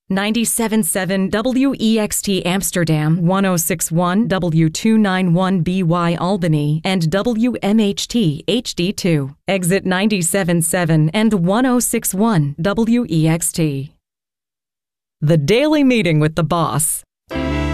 97.7 WEXT Amsterdam, 106.1 W291BY Albany, and WMHT HD2. Exit 97.7 and 106.1 WEXT. The Daily Meeting with the Boss.